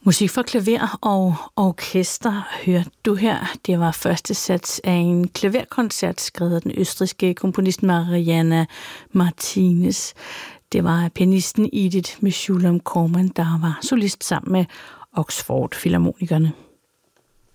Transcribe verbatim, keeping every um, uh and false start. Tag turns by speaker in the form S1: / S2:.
S1: Musik for klaver og orkester hørte du her. Det var første sats af en klaverkoncert skrevet af den østrigske komponist Marianna Martinez. Det var pianisten Edith Meshulam Corman, der var solist sammen med Oxford Filharmonikerne.